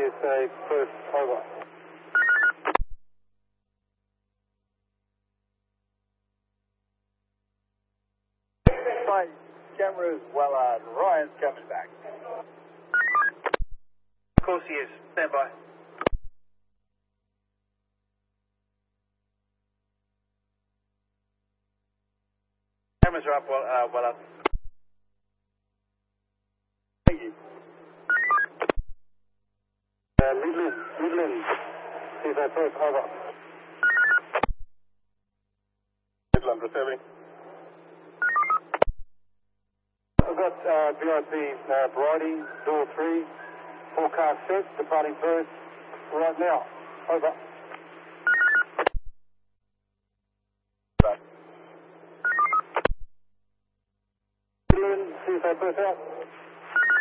USA first, over. Flight cameras, Wallard, Ryan's coming back. Of course he is. Stand by. Cameras are up, Wallard. Thank you. Midland, USA first, over. Midland receiving. I've got VIP variety, door 3, forecast set, departing first right now, over. Midland, USA first out.